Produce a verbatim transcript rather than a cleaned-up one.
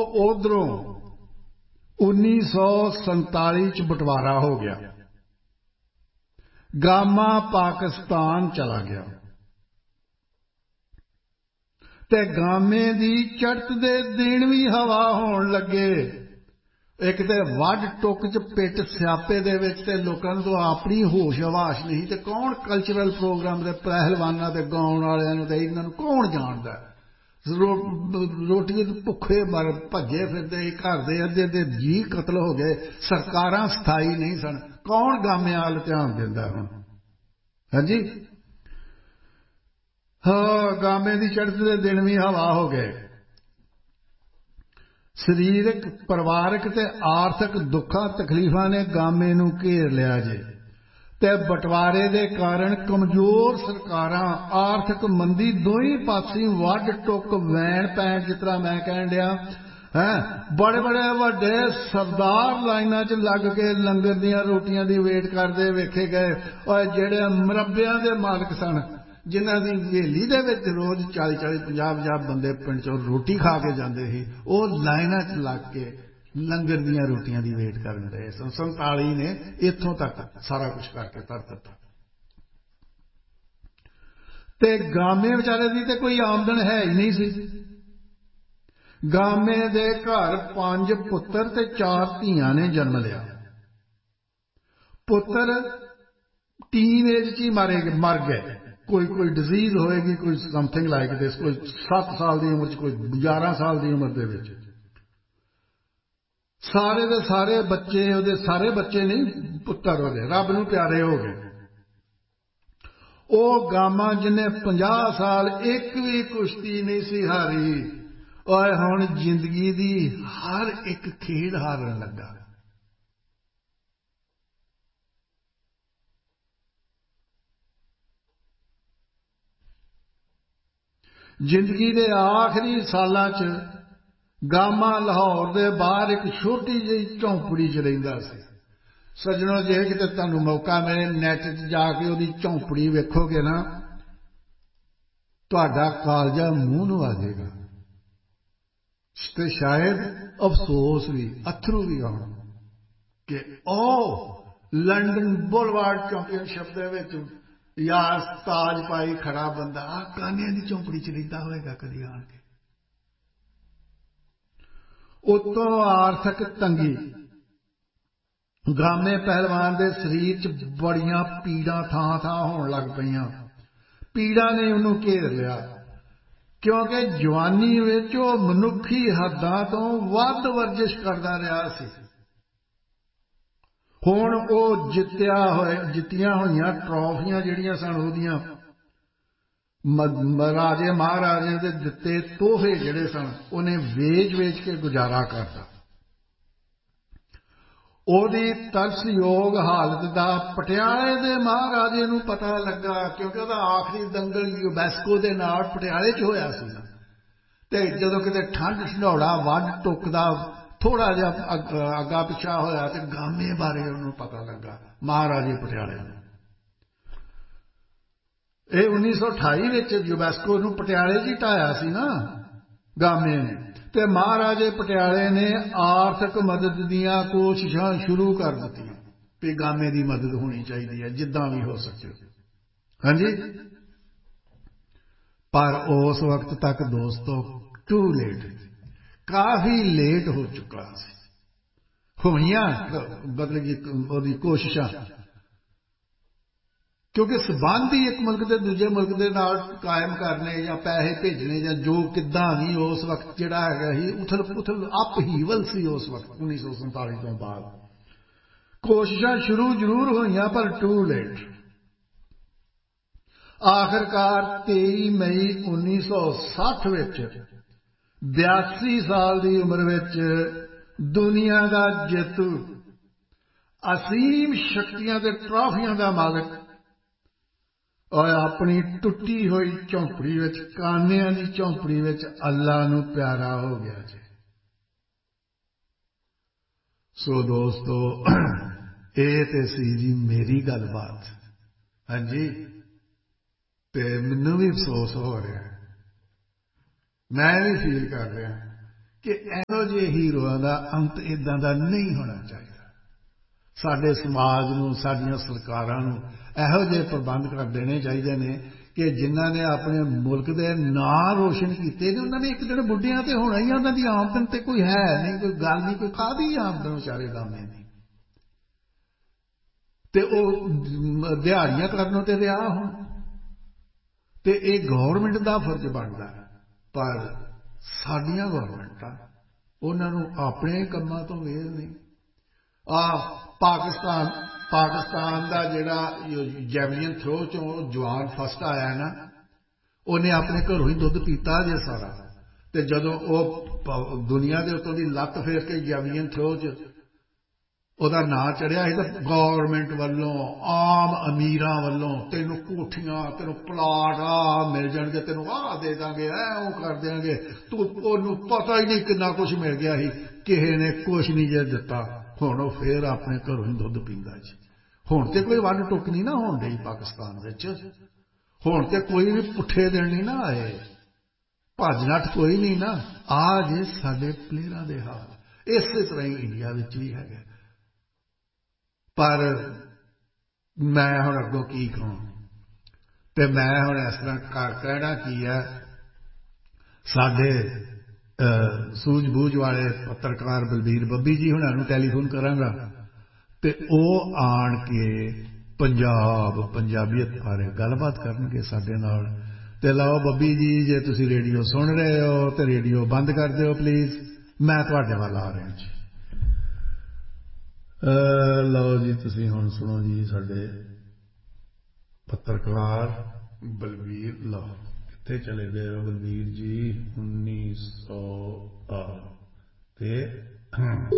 उधरों उन्नीस सौ संताली च बंटवारा हो गया, गामा पाकिस्तान चला गया ते गामे दी चढ़त दे दिन भी हवा होण लगे। एक तो वड टुक च पिट स्यापे दे विच ते लोकां नूं अपनी होश आवाश नहीं ते कौन कल्चरल प्रोग्राम दे पहलवानां ते गाउण वालियां नूं ते इन्हां नूं कौन जाणदा। रो, रोटी भुखे मर भजे फिरदे घर दे अद्धे अद्धे जी कतल हो गए, सरकारां स्थाई नहीं सन, कौन गामियां वाल ध्यान दिंदा हुण। हां जी, हाँ गामे दी चढ़त दे दिन भी हवा हो गए। शरीरक परिवारक ते आर्थिक दुखा तकलीफां ने गामे नूं घेर लिया जे ते बंटवारे दे कारण कमजोर सरकारां आर्थिक मंदी दोई पासी वड टुक वैण पैण, जिस तरह मैं कहण दिया है, बड़े बड़े वड्डे सरदार लाइनां च लग के लंगर दियां रोटियां दी वेट करदे वेखे गए। और जिहड़े मरब्बियां दे मालक सन, जिन्हां दी हवेली दे विच रोज चाली चाली पंजाह पंजाह बंदे पिंड चों रोटी खा के जांदे सी, ओह लाइनां च लग के लंगर दियां रोटियां दी वेट करन रहे सन। संताली ने इत्थों तक सारा कुछ करके धर दिता ते गामे विचारे दी ते कोई आमदन है ही नहीं सी। गामे दे घर पांच पुत्र ते चार धीआं ने जन्म लिया। पुत्र टीन एज च ही मारे मर गए, कोई कोई डिजीज होएगी, कोई समथिंग लाइक दिस, कोई सत्त साल की उम्र, कोई ग्यारह साल की उम्र दे विच। सारे दे सारे बच्चे ओहदे, सारे बच्चे नहीं पुत्र ओहदे रब नूं प्यारे हो गए। ओ गामा जिन्हें पचास साल एक भी कुश्ती नहीं सी हारी, और हुण जिंदगी दी हर एक खेड हारन लगा। जिंदगी दे आखिरी सालां च गामा लाहौर दे बाहर एक छोटी जी झोंपड़ी च रहिंदा सी। सज्जनों, जे किते तुहानूं मौका मिले नैट च जाके ओहदी झोंपड़ी वेखोगे ना, तुहाडा कालजा मूंह नूं आ जाएगा ते शायद अफसोस भी, अथरू भी आउण कि ओ लंडन बुलवार्ड चैंपीयनशिप दे विच यार ताज पाई खड़ा बंदा कानियां दी झोंपड़ी च रहिंदा होएगा कदी आण के। उत्तों आर्थिक तंगी, गामे पहलवान दे शरीर च बड़ियां पीड़ां थां थां होण लग पईयां। पीड़ा ने उन्होंने घेर लिया क्योंकि जवानी विच वो मनुखी हद्दां तो वध वर्जिश करदा रहा सी। हुण वो जित्तिया होए जित्तियां होईयां ट्रॉफियां जिहड़ियां सन ओहदियां राजे महाराजे दे दित्ते तोहफे जिहड़े सन उन्हें वेच वेच के गुजारा करता। ओहदी तरसयोग हालत दा पटियाले दे महाराजे नूं पता लगा, क्योंकि ओहदा आखिरी दंगल यूबैस्को दे नाल पटियाले च होया सी ना। ते जदों किते ठंड ढंडौड़ा वड टुकदा थोड़ा जिहा अग्गा पिछा होया ते गामे बारे उहनूं पता लगा महाराजे पटियाले नूं। ਇਹ उन्नीस सौ अठाई ਵਿੱਚ यूबैस्को ਨੂੰ ਪਟਿਆਲੇ 'ਚ ਹੀ ਢਾਇਆ ਸੀ ਨਾ ਗਾਮੇ ਨੇ, ਤੇ ਮਹਾਰਾਜੇ ਪਟਿਆਲੇ ਨੇ ਆਰਥਿਕ ਮਦਦ ਦੀਆਂ ਕੋਸ਼ਿਸ਼ਾਂ ਸ਼ੁਰੂ ਕਰ ਦਿੱਤੀਆਂ ਵੀ ਗਾਮੇ ਦੀ ਮਦਦ ਹੋਣੀ ਚਾਹੀਦੀ ਹੈ ਜਿੱਦਾਂ ਵੀ ਹੋ ਸਕੇ। ਹਾਂਜੀ, ਪਰ ਉਸ ਵਕਤ ਤੱਕ ਦੋਸਤੋ ਟੂ ਲੇਟ, ਕਾਫੀ ਲੇਟ ਹੋ ਚੁੱਕਾ ਸੀ। ਹੋਈਆਂ ਬਦਲ ਗਈ ਉਹਦੀ ਕੋਸ਼ਿਸ਼ਾਂ, क्योंकि संबंध ही एक मुल्क के दूजे मुल्क के नाल कायम करने या पैसे भेजने या जो किद्दां भी उस वक्त जिहड़ा हैगा ही उथल पुथल अपहीवल सी उस वक्त उन्नीस सौ संताली तो बाद। कोशिशां शुरू जरूर होईयां पर टू लेट। आखिरकार तेईस मई उन्नीस सौ साठ विच बयासी साल की उम्र विच दुनिया का जेतू, असीम शक्तियां ते ट्रॉफियां का मालिक और अपनी टुटी हुई झोंपड़ी विच कानियां दी झोंपड़ी विच अल्लाह नूं प्यारा हो गया जी। सो दोस्तों ये ते सी जी मेरी गलबात। हाँ जी, ते मैनूं भी अफसोस हो रहा, मैं भी फील कर रहा कि ਇਹੋ ਜਿਹੇ ਹੀਰੋਆਂ ਦਾ ਅੰਤ ਇਦਾਂ ਦਾ ਨਹੀਂ ਹੋਣਾ ਚਾਹੀਦਾ। ਸਾਡੇ ਸਮਾਜ ਨੂੰ, ਸਾਡੀਆਂ ਸਰਕਾਰਾਂ ਨੂੰ ਇਹੋ ਜਿਹੇ ਪ੍ਰਬੰਧ ਕਰ ਦੇਣੇ ਚਾਹੀਦੇ ਨੇ ਕਿ ਜਿਨ੍ਹਾਂ ਨੇ ਆਪਣੇ ਮੁਲਕ ਦੇ ਨਾਂ ਰੋਸ਼ਨ ਕੀਤੇ ਨੇ ਉਹਨਾਂ ਨੇ ਇੱਕ ਦਿਨ ਬੁੱਢਿਆਂ ਤੇ ਹੋਣਾ ਹੀ। ਉਹਨਾਂ ਦੀ ਆਮਦਨ ਤੇ ਕੋਈ ਹੈ ਨਹੀਂ, ਕੋਈ ਗੱਲ ਨਹੀਂ, ਕੋਈ ਕਾਹਦੀ ਆਮਦਨ ਵਿਚਾਰੇ ਦਾਮੇ ਦੀ। ਤੇ ਉਹ ਦਿਹਾੜੀਆਂ ਕਰਨੋਂ ਤੇ ਰਿਹਾ ਹੁਣ। ਤੇ ਇਹ ਗੌਰਮੈਂਟ ਦਾ ਫਰਜ਼ ਬਣਦਾ। ਪਰ ਸਾਡੀਆਂ ਗੌਰਮੈਂਟਾਂ ਉਹਨਾਂ ਨੂੰ ਆਪਣੇ ਕੰਮਾਂ ਤੋਂ ਵੇਲ ਨਹੀਂ। ਆ ਪਾਕਿਸਤਾਨ ਪਾਕਿਸਤਾਨ ਦਾ ਜਿਹੜਾ ਜੈਵਲੀਨ ਥਰੋ ਚੋਂ ਜਵਾਨ ਫਸਟ ਆਇਆ ਨਾ, ਉਹਨੇ ਆਪਣੇ ਘਰੋਂ ਹੀ ਦੁੱਧ ਪੀਤਾ ਜੇ ਸਾਰਾ। ਤੇ ਜਦੋਂ ਉਹ ਦੁਨੀਆ ਦੇ ਉੱਤੋਂ ਦੀ ਲੱਤ ਫੇਰ ਕੇ ਜੈਵਲੀਨ ਥਰੋ ਚ ਉਹਦਾ ਨਾਂ ਚੜਿਆ ਸੀ, ਤਾਂ ਗੌਰਮੈਂਟ ਵੱਲੋਂ, ਆਮ ਅਮੀਰਾਂ ਵੱਲੋਂ ਤੈਨੂੰ ਕੋਠੀਆਂ, ਤੈਨੂੰ ਪਲਾਟ ਆ ਮਿਲ ਜਾਣਗੇ, ਤੈਨੂੰ ਆਹ ਦੇ ਦਾਂਗੇ, ਐ ਉਹ ਕਰ ਦਿਆਂਗੇ। ਤੂੰ ਉਹਨੂੰ ਪਤਾ ਹੀ ਨਹੀਂ ਕਿੰਨਾ ਕੁਛ ਮਿਲ ਗਿਆ ਸੀ। ਕਿਸੇ ਨੇ ਕੁਛ ਨਹੀਂ ਜੇ ਦਿੱਤਾ। ਹੁਣ ਉਹ ਫੇਰ ਆਪਣੇ ਘਰੋਂ ਹੀ ਦੁੱਧ ਪੀਂਦਾ ਜੀ। ਹੁਣ ਤੇ ਕੋਈ ਵੰਡ ਟੁੱਕ ਨਹੀਂ ਨਾ ਹੋਣ ਡਈ ਪਾਕਿਸਤਾਨ ਵਿੱਚ। ਹੁਣ ਤੇ ਕੋਈ ਵੀ ਪੁੱਠੇ ਦਿਨ ਨਹੀਂ ਨਾ ਆਏ, ਭੱਜ ਨੱਠ ਕੋਈ ਨਹੀਂ ਨਾ। ਆ ਜੇ ਸਾਡੇ ਪਲੇਅਰਾਂ ਦੇ ਹਾਲ ਇਸੇ ਤਰ੍ਹਾਂ ਹੀ ਇੰਡੀਆ ਵਿੱਚ ਵੀ ਹੈਗਾ। ਪਰ ਮੈਂ ਹੁਣ ਅੱਗੋਂ ਕੀ ਕਹਾਂ, ਤੇ ਮੈਂ ਹੁਣ ਇਸ ਤਰ੍ਹਾਂ ਕਹਿਣਾ ਕੀ ਹੈ, ਸਾਡੇ ਸੂਝ ਬੂਝ ਵਾਲੇ ਪੱਤਰਕਾਰ ਬਲਬੀਰ ਬੱਬੀ ਜੀ ਹੁਣਾਂ ਨੂੰ ਟੈਲੀਫੋਨ ਕਰਾਂਗਾ ਤੇ ਉਹ ਆਣ ਕੇ ਪੰਜਾਬ ਪੰਜਾਬੀਅਤ ਬਾਰੇ ਗੱਲਬਾਤ ਕਰਨਗੇ ਸਾਡੇ ਨਾਲ। ਤੇ ਲਓ ਬੱਬੀ ਜੀ, ਜੇ ਤੁਸੀਂ ਰੇਡੀਓ ਸੁਣ ਰਹੇ ਹੋ ਤੇ ਰੇਡੀਓ ਬੰਦ ਕਰ ਦਿਓ ਪਲੀਜ਼, ਮੈਂ ਤੁਹਾਡੇ ਵੱਲ ਆ ਰਿਹਾ ਜੀ। ਲਓ ਜੀ, ਤੁਸੀਂ ਹੁਣ ਸੁਣੋ ਜੀ ਸਾਡੇ ਪੱਤਰਕਾਰ ਬਲਬੀਰ। ਲਓ ਕਿੱਥੇ ਚਲੇ ਗਏ ਹੋ ਬਲਬੀਰ ਜੀ? ਉੱਨੀ ਸੌ ਤੇ